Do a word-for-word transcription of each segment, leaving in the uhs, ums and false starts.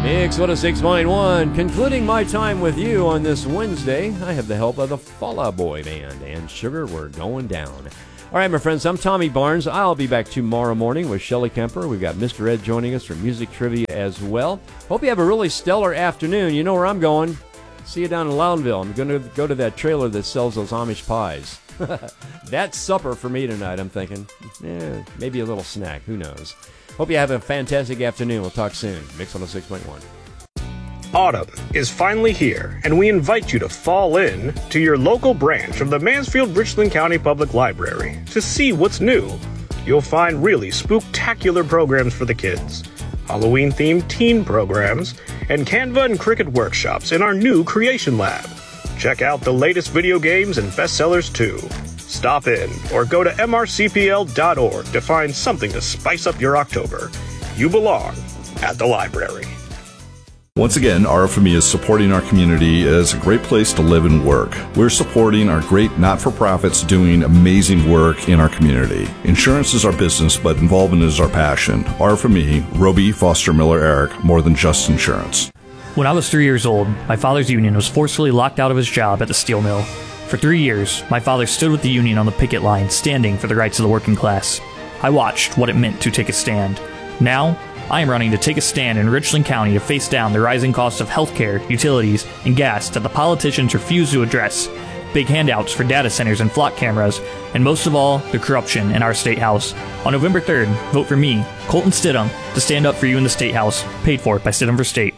Mix one oh six point one. Concluding my time with you on this Wednesday, I have the help of the Fall Out Boy Band and Sugar, We're Going Down. All right, my friends, I'm Tommy Barnes. I'll be back tomorrow morning with Shelley Kemper. We've got Mister Ed joining us for music trivia as well. Hope you have a really stellar afternoon. You know where I'm going. See you down in Loudonville. I'm going to go to that trailer that sells those Amish pies. That's supper for me tonight, I'm thinking. Eh, maybe a little snack. Who knows? Hope you have a fantastic afternoon. We'll talk soon. Mix one oh six point one. Autumn is finally here, and we invite you to fall in to your local branch of the Mansfield-Richland County Public Library to see what's new. You'll find really spooktacular programs for the kids, Halloween-themed teen programs, and Canva and Cricut workshops in our new Creation Lab. Check out the latest video games and bestsellers, too. Stop in or go to m r c p l dot org to find something to spice up your October. You belong at the library. Once again, R F M E is supporting our community as a great place to live and work. We're supporting our great not-for-profits doing amazing work in our community. Insurance is our business, but involvement is our passion. R F M E, Roby, Foster, Miller, Eric, more than just insurance. When I was three years old, my father's union was forcefully locked out of his job at the steel mill. For three years, my father stood with the union on the picket line, standing for the rights of the working class. I watched what it meant to take a stand. Now, I am running to take a stand in Richland County to face down the rising costs of healthcare, utilities, and gas that the politicians refuse to address, big handouts for data centers and flock cameras, and most of all, the corruption in our State House. On November third, vote for me, Colton Stidham, to stand up for you in the State House, paid for by Stidham for State.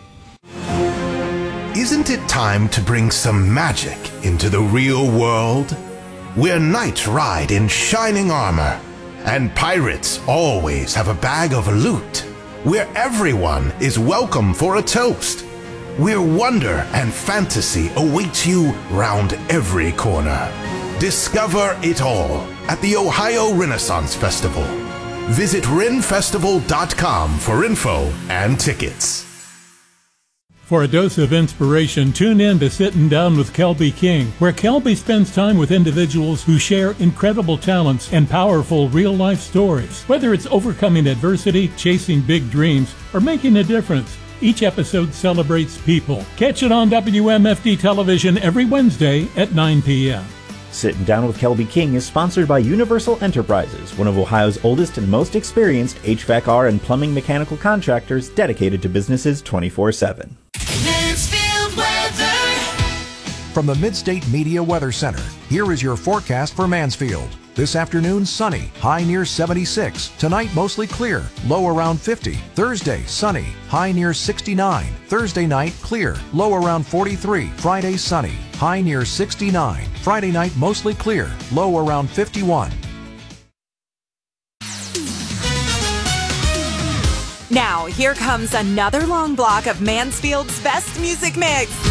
Isn't it time to bring some magic into the real world? Where knights ride in shining armor, and pirates always have a bag of loot. Where everyone is welcome for a toast. Where wonder and fantasy awaits you round every corner. Discover it all at the Ohio Renaissance Festival. Visit ren festival dot com for info and tickets. For a dose of inspiration, tune in to Sitting Down with Kelby King, where Kelby spends time with individuals who share incredible talents and powerful real-life stories. Whether it's overcoming adversity, chasing big dreams, or making a difference, each episode celebrates people. Catch it on W M F D television every Wednesday at nine p.m. Sitting Down with Kelby King is sponsored by Universal Enterprises, one of Ohio's oldest and most experienced H V A C R and plumbing mechanical contractors dedicated to businesses twenty-four seven. Mansfield weather. From the Midstate Media Weather Center, here is your forecast for Mansfield. This afternoon, sunny, high near seventy-six. Tonight, mostly clear, low around fifty. Thursday, sunny, high near sixty-nine. Thursday night, clear, low around forty-three. Friday, sunny, high near sixty-nine. Friday night, mostly clear, low around fifty-one. Now, here comes another long block of Mansfield's best music mix.